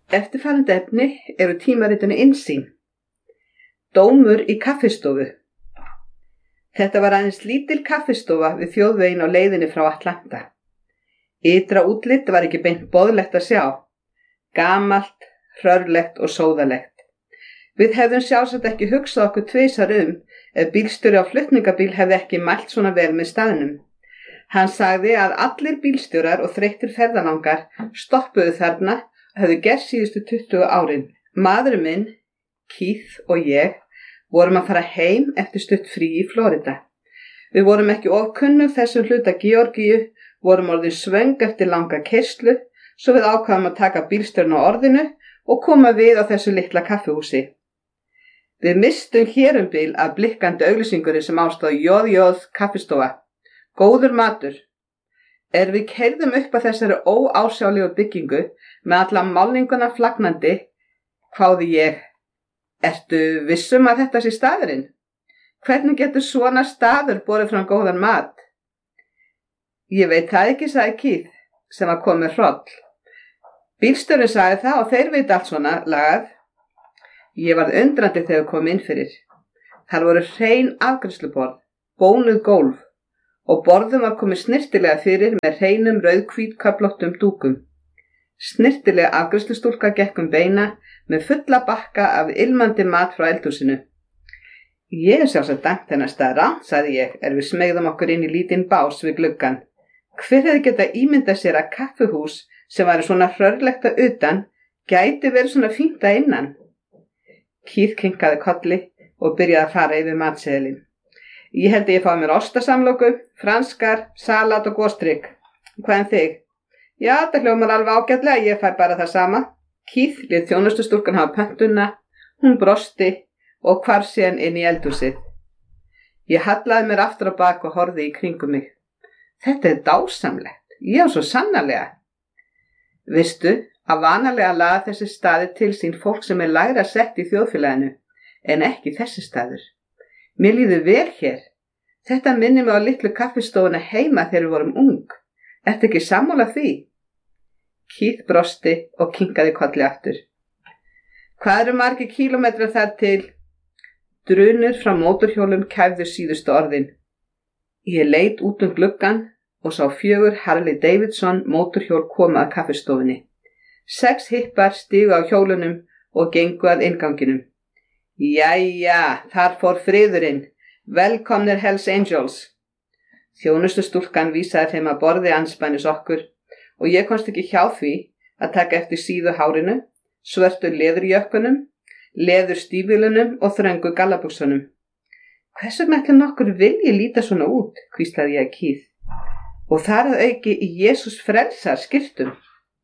Eftirfarandi efni eru tímaritinu Innsýn. Dómur í kaffistofu. Þetta var aðeins lítil kaffistofa við þjóðveginn á leiðinni frá Atlanta. Ytra útlit var ekki beint boðlegt að sjá. Gamalt, hrörlegt og sóðalegt. Við hefðum sjálfsagt ekki hugsað okkur tvisvar ef bílstjóri á flutningabíl hefði ekki mælt svona vel með staðnum. Hann sagði að allir bílstjórar og þreyttir ferðalangar stoppuðu þarna og hefðu gert síðustu 20 árin. Maðurinn minn, Keith og ég vorum að fara heim eftir stutt frí í Florida. Við vorum ekki ofkunnug þessum hluta Georgíu, vorum orðin svöng eftir langa keyrslu, svo við ákvaðum að taka bílstjórinn á orðinu og koma við á þessu litla kaffihúsi. Við mistum hér bil af blikkandi auglýsingunni sem ástóð Jóð kaffistofa. Góður matur. Við keyrðum upp að þessari óásjálegu byggingu með alla málninguna flagnandi, hváði ég. Ertu vissum að þetta sé staðurinn? Hvernig getur svona staður borið fram góðan mat? Ég veit það ekki, sagði Keith, sem var komið hroll. Bílstjórinn sagði það og þeir veit allt svona lagað. Ég varð undrandi þegar kom inn fyrir. Þar voru hrein afgreiðsluborð, bónuð gólf og borðum var komið snyrtilega fyrir með hreinum rauðhvít köflóttum dúkum. Snyrtilega afgreiðslustúlka gekk beina með fulla bakka af ilmandi mat frá eldhúsinu. Ég sjálfsagt dæmt þennan stað rangt, sagði ég, við smeygðum okkur inn í lítinn bás við gluggann. Hver hefði getað ímyndað sér að kaffihús sem væri svona hrörlegt að utan gæti verið svona fínt að innan? Keith kinkaði kolli og byrjaði að fara yfir matseðilinn. Ég held ég fái mér ostasamloku, franskar, salat og góstrygg. Hvað þig? Já, það hljómar alveg ágætlega, ég fæ bara það sama. Keith lét þjónustustúlkan hafa pöntuna, hún brosti og hvarf síðan inn í eldhúsið. Ég hallaði mér aftur á bak og horfði í kringum mig. Þetta dásamlegt, já svo sannarlega. Vistu, að vanalega laga þessi staði til sín fólk sem lægra sett í þjóðfélaginu, en ekki þessi staður. Mér líður vel hér. Þetta minnir mig á litlu kaffistofuna heima þegar við vorum ung. Ertu ekki sammála því? Keith brosti og kinkaði kolli aftur. Hvað eru margir kílómetrar þar til? Drunur frá mótorhjólum kæfðu síðustu orðin. Ég leit út gluggann og sá 4 Harley Davidson mótorhjól koma að kaffistofunni. 6 hippar stigu á hjólunum og gengu að innganginum. Jæja, þar fór friðurinn. Velkomnir Hells Angels. Þjónustustúlkan vísaði þeim að borði andspænis okkur og ég komst ekki hjá því að taka eftir síðu hárinu, svörtu leðurjökkunum, leðurstífilunum og þröngu gallabuxunum. Hversu ætli nokkur vilji líta svona út, hvíslaði ég að Keith. Og þar að auki í Jesús frelsar skyrtum.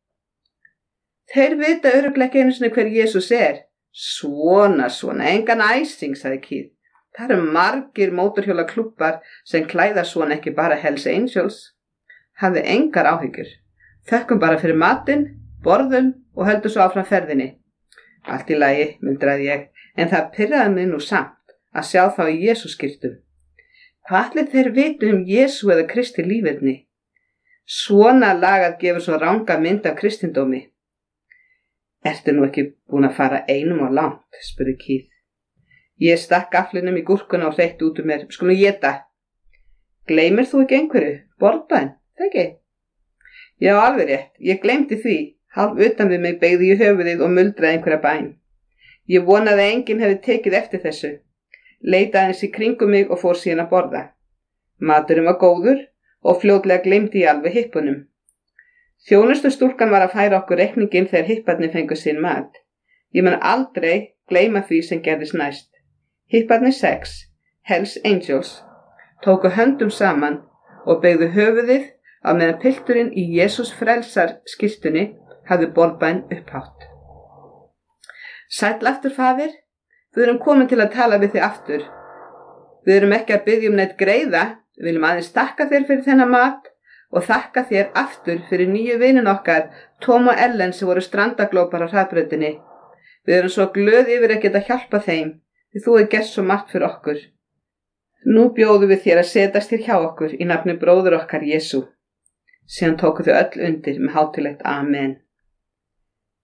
Þeir vita örugglega ekki einu sinni hver Jesús er. Svona, engan æsing, sagði Keith. Það eru margir mótorhjóla klúbbar sem klæða svona ekki bara Hells Angels. Hafði engar áhyggjur. Þökkum bara fyrir matinn, borðum og höldum svo áfram ferðinni. Allt í lagi, muldraði ég, en það pirraði mig nú samt að sjá þá í Jesúskirtum. Hvað ætli þeir vitu Jesú eða Kristi lífefni? Svona lagað gefur svo ranga mynd af kristindómi. Ertu nú ekki búin að fara einum og langt, spurði Keith. Ég stakk gaflinum í gúrkuna og hreytti út mér. Skulum éta. Gleymir þú ekki einhverju? Borðbæn, það ekki? Já, alveg rétt. Ég gleymdi því. Hálf utan við mig beygði í höfuðið og muldraði einhverja bæn. Ég vonaði að enginn hefði tekið eftir þessu. Leitaði eins í kringum mig og fór síðan að borða. Maturinn var góður og fljótlega gleymdi ég alveg hippunum. Þjónustustúlkan var að færa okkur reikninginn þegar hipparnir fengu sinn mat. Ég mun aldrei gleyma því sem gerðist næst. Hipparnir 6, Hells Angels, tóku höndum saman og beygðu höfuðið á meðan pilturinn í Jesús frelsar skyrtunni hafði borðbæn upphátt. Sæll aftur, faðir. Við erum komin til að tala við þig aftur. Við erum ekki að biðja neitt greiða, við viljum aðeins þakka þér fyrir þennan mat og þakka þér aftur fyrir nýju vininn okkar, Tom og Ellen, sem voru strandaglópar á hraðbrautinni. Við erum svo glöð yfir að geta hjálpa þeim, því þú hefur gert svo margt fyrir okkur. Nú bjóðum við þér að setjast hér hjá okkur í nafni bróður okkar Jesú. Síðan tóku þau öll undir með hátilegt amen.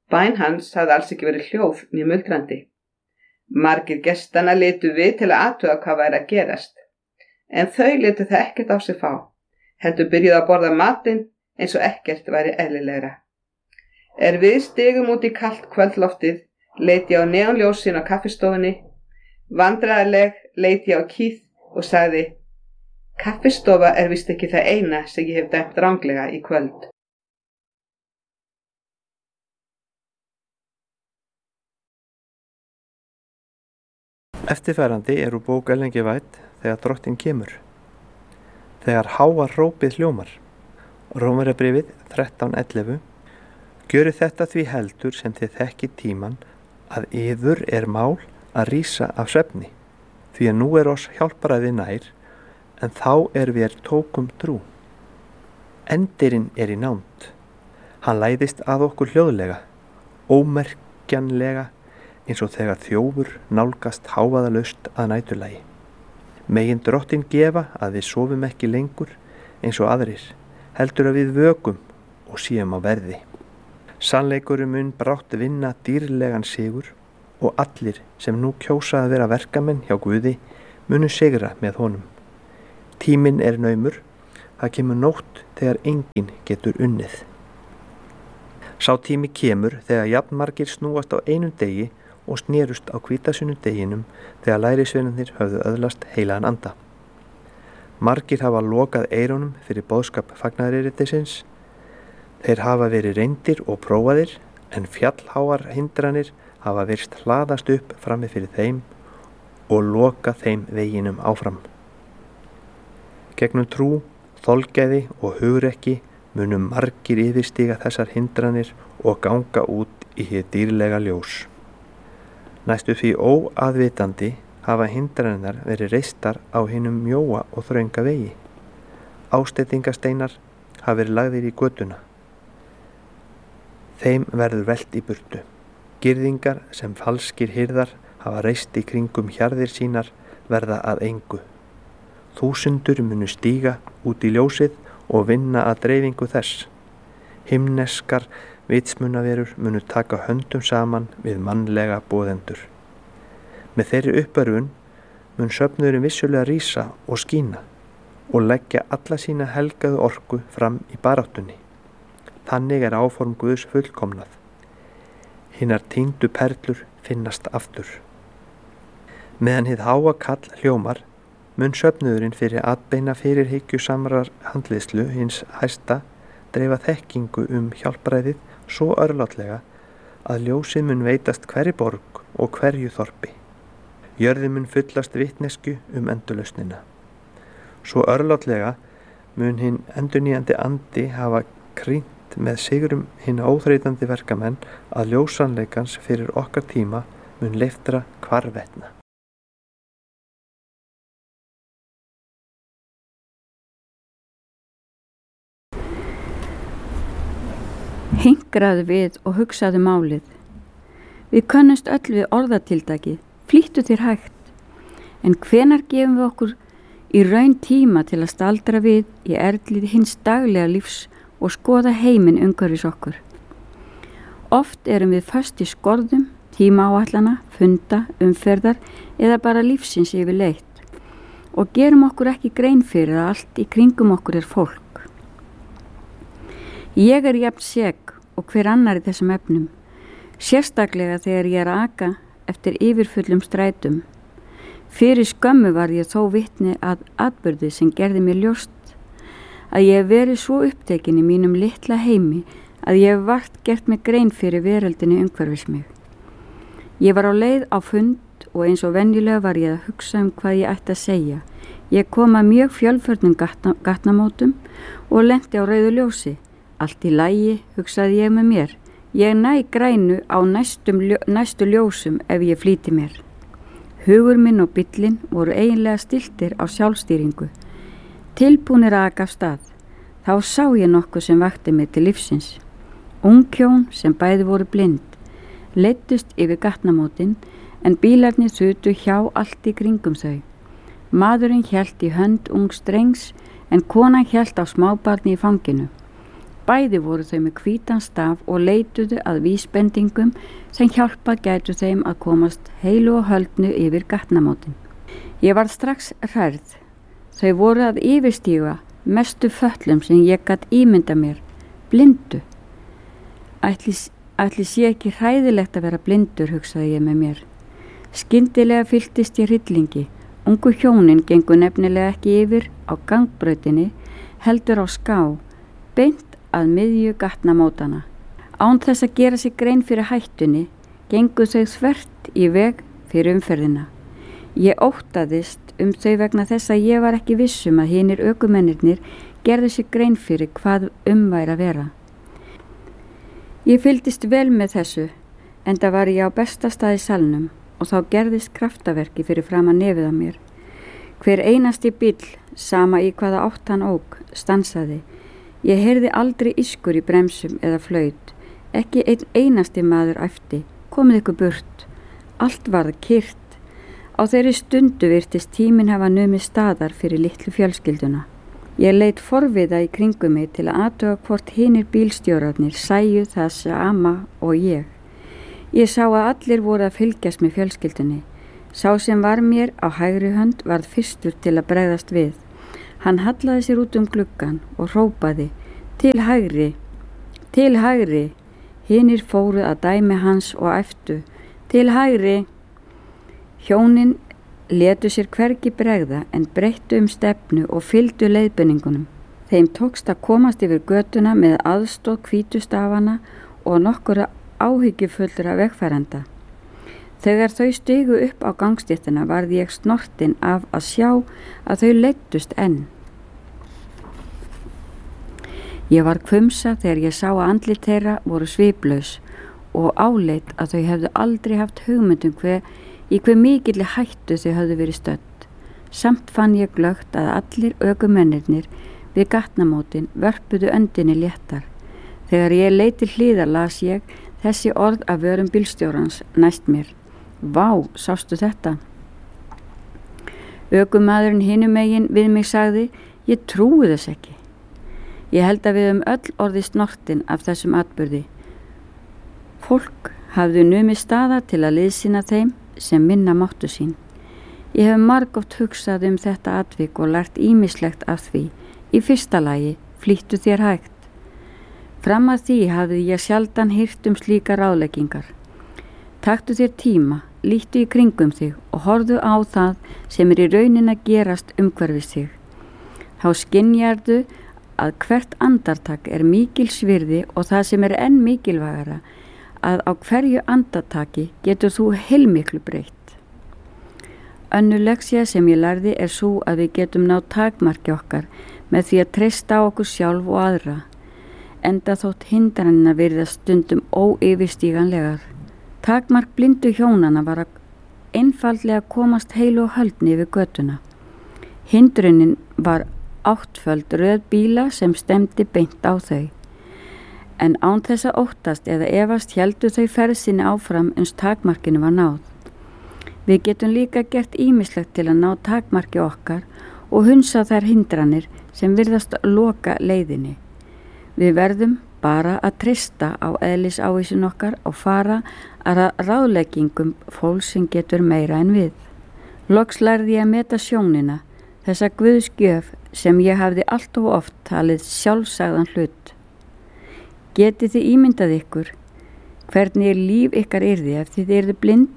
Bæn hans hafði alls ekki verið hljóð né muldrandi. Margir gestanna litu við til að athuga hvað væri að gerast, en þau litu það ekkert á sig fá, heldur byrjuðu að borða matinn eins og ekkert væri eðlilegra. Við stigum út í kalt kvöldloftið, leit ég á neonljósin á kaffistofunni. Vandræðaleg leit ég á Keith og sagði: Kaffistofa víst ekki það eina sem ég hef dæmt ranglega í kvöld. Eftirfarandi úr bók Ellen G. White, Þegar drottinn kemur. Þegar háa hrópið hljómar. Rómverjabréfið 13:11. Gjörið þetta því heldur sem þið þekkið tímann að yður mál að rísa af svefni, því að nú oss hjálparæði nær, en þá við tókum trú. Endirinn í nánd. Hann læðist að okkur hljóðlega, ómerkjanlega, eins og þegar þjófur nálgast hávaðalaust að næturlagi. Megin drottinn gefa að við sofum ekki lengur eins og aðrir, heldur að við vökum og séum á verði. Sannleikurinn mun brátt vinna dýrlegan sigur og allir sem nú kjósa að vera verkamenn hjá Guði munu sigra með honum. Tíminn naumur, það kemur nótt þegar enginn getur unnið. Sá tími kemur þegar jafnmargir snúast á einum degi og snerust á hvítasunnudeginum þegar lærisveinarnir höfðu öðlast heilagan anda. Margir hafa lokað eyrunum fyrir boðskap fagnaðareritisins. Þeir hafa verið reyndir og prófaðir, en fjallháar hindranir hafa virst hlaðast upp frammi fyrir þeim og loka þeim veginum áfram. Gegnum trú, þolgæði og hugrekki munu margir yfirstíga þessar hindranir og ganga út í hið dýrlega ljós. Næstu því óaðvitandi hafa hindranirnar verið reistar á hinum mjóa og þrönga vegi. Ásteytingasteinar hafa verið lagðir í götuna. Þeim verður velt í burtu. Girðingar sem falskir hirðar hafa reist í kringum hjarðir sínar verða að engu. Þúsundur munu stíga út í ljósið og vinna að dreifingu þess. Himneskar vitsmunaverur munu taka höndum saman við mannlega boðendur. Með þeirri uppörfun mun söfnuðurinn vissulega rísa og skína og leggja alla sína helgaðu orku fram í baráttunni. Þannig áform Guðs fullkomnað. Hinar týndu perlur finnast aftur. Meðan hið háa kall hljómar mun söfnuðurinn fyrir atbeina fyrirhyggju samrar handleiðslu hins hæsta dreifa þekkingu hjálparæðið svo örlátlega að ljósið mun veitast hverri borg og hverju þorpi. Jörðin mun fyllast vitnesku endurlausnina. Svo örlátlega mun hinn endurnýjandi andi hafa krýnt með sigrum hinna óþreytandi verkamenn að ljósanleikans fyrir okkar tíma mun leiftra hvarvetna. Hinkraðu við og hugsaðu málið. Við könnumst öll við orðatiltækið, flýttu þér hægt. En hvenær gefum við okkur í raun tíma til að staldra við í erlið hins daglega lífs og skoða heiminn umhverfis okkur? Oft erum við föst í skorðum, tímaáætlana, funda, umferðar eða bara lífsins yfirleitt og gerum okkur ekki grein fyrir að allt í kringum okkur fólk. Ég jafn sek og hver annar í þessum efnum, sérstaklega þegar ég að aka eftir yfirfullum strætum. Fyrir skömmu var ég þó vitni að atburði sem gerði mér ljóst að ég hef verið svo upptekin í mínum litla heimi að ég hef vart gert mig grein fyrir veröldinni umhverfis mig. Ég var á leið á fund og eins og venjulega var ég að hugsa hvað ég ætti að segja. Ég kom að mjög fjölförnum gatnamótum og lenti á rauðu ljósi. Allt í lagi, hugsaði ég með mér. Ég næ grænu á næstu ljósum ef ég flýti mér. Hugur minn og bíllinn voru eiginlega stiltir á sjálfstýringu. Tilbúnir að aka af stað. Þá sá ég nokkuð sem vakti mig til lífsins. Unghjón sem bæði voru blind, leiddust yfir gatnamótin en bílarnir þutu hjá allt í kringum þau. Maðurinn hélt í hönd ungs drengs en konan hélt á smábarni í fanginu. Bæði voru þau með hvítan staf og leituðu að vísbendingum sem hjálpað gætu þeim að komast heilu og höldnu yfir gatnamótin. Ég varð strax hrærð. Þau voru að yfirstíga mestu föllum sem ég gat ímynda mér, blindu. Ætli sé ekki hræðilegt að vera blindur, hugsaði ég með mér. Skyndilega fylltist ég hryllingi. Ungu hjónin gengu nefnilega ekki yfir á gangbrautinni, heldur á ská, beint að miðju gatnamótana. Án þess að gera sig grein fyrir hættunni, gengu þau þvert í veg fyrir umferðina. Ég óttaðist þau vegna þess að ég var ekki vissum að hinir ökumennirnir gerðu sig grein fyrir hvað væri að vera. Ég fylgdist vel með þessu, enda var ég á besta stað í salnum og þá gerðist kraftaverki fyrir framan nefið á mér. Hver einasti bíll, sama í hvaða átt hann ók, stansaði. Ég heyrði aldrei ískur í bremsum eða flaut. Ekki einn einasti maður æpti, komið ykkur burt. Allt varð kyrrt. Á þeirri stundu virtist tíminn hafa numið staðar fyrir litlu fjölskylduna. Ég leit forviða í kringum mig til að athuga hvort hinir bílstjórarnir sæju það sama og ég. Ég sá að allir voru að fylgjast með fjölskyldunni. Sá sem var mér á hægri hönd varð fyrstur til að bregðast við. Hann hallaði sér út gluggann og hrópaði, til hægri, til hægri. Hinir fóru að dæmi hans og æptu, til hægri. Hjónin létu sér hvergi bregða en breyttu stefnu og fylgdu leiðbeiningunum. Þeim tókst að komast yfir götuna með aðstoð hvítustafana og nokkura áhyggjufullra vegfarenda. Þegar þau stigu upp á gangstéttina varð ég snortin af að sjá að þau leiddust enn. Ég var hvumsa þegar ég sá að andlit þeirra voru sviplaus og áleit að þau hefðu aldrei haft hugmyndum í hve mikilli hættu þau höfðu verið stödd. Samt fann ég glöggt að allir ökumennirnir við gatnamótin vörpuðu öndinni léttar. Þegar ég leit til hliðar las ég þessi orð af vörum bílstjórans næst mér. Vá, sástu þetta? Ökumaðurinn hinum megin við mig sagði, ég trúi þess ekki. Ég held að við öll orðið snortin af þessum atburði. Fólk hafði numið staða til að liðsýna þeim sem minna máttu sín. Ég hef margoft hugsað þetta atvik og lært ýmislegt af því. Í fyrsta lagi, flýttu þér hægt. Fram að því hafði ég sjaldan heyrt slíkar ráðleggingar. Taktu þér tíma, líttu í kringum þig og horfðu á það sem í raunin að gerast umhverfis þig. Þá skynjarðu að hvert andartak mikils virði og það sem enn mikilvægara, að á hverju andartaki getur þú heilmiklu breytt. Önnur leksía sem ég lærði sú að við getum náð takmarki okkar með því að treysta á okkur sjálf og aðra, enda þótt hindranina virðast stundum óyfirstíganlegar. Takmark blindu hjónana var að einfaldlega komast heilu og höldni yfir götuna. Hindrunin var áttföld röð bíla sem stemdi beint á þau. En án þess að óttast eða efast héldu þau ferð sinni áfram uns takmarkinu var náð. Við getum líka gert ýmislegt til að ná takmarki okkar og hunsa þær hindranir sem virðast loka leiðinni. Við verðum bara að treysta á eðlisávísun okkar og fara að ráðleggingum fólks sem getur meira en við. Loks lærði ég að meta sjónina, þessa guðsgjöf sem ég hafði allt of oft talið sjálfsagðan hlut. Getið þið ímyndað ykkur hvernig líf ykkar yrði ef þið yrðu blind?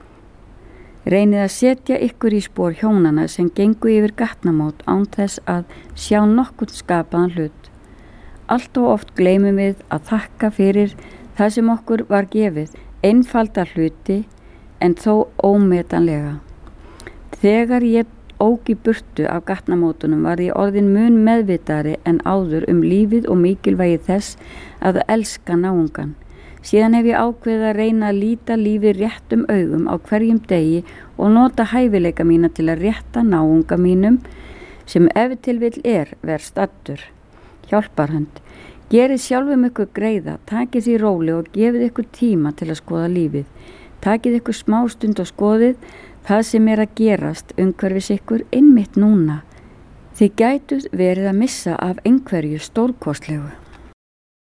Reynið að setja ykkur í spor hjónana sem gengu yfir gatnamót án þess að sjá nokkurn skapaðan hlut. Allt og oft gleymum við að þakka fyrir það sem okkur var gefið, einfalda hluti en þó ómetanlega. Þegar ég ók í burtu af gatnamótunum var ég orðin mun meðvitari en áður lífið og mikilvægi þess að elska náungan. Síðan hef ég ákveðið að reyna að líta lífið réttum augum á hverjum degi og nota hæfileika mína til að rétta náunga mínum sem ef til vill verð staddur. Hjálparhönd. Gerið sjálfum ykkur greiða, takið því róli og gefið ykkur tíma til að skoða lífið. Takið ykkur smástund og skoðið það sem að gerast umhverfis ykkur einmitt núna. Þið gætuð verið að missa af einhverju stórkostlegu.